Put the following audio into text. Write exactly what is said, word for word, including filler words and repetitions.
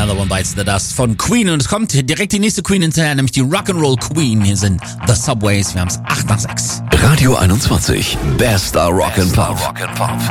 Another One Bites the Dust von Queen. Und es kommt direkt die nächste Queen hinterher, nämlich die Rock'n'Roll Queen. Hier sind The Subways. Wir haben es acht nach sechs. Radio einundzwanzig. Bester Rock and Pop.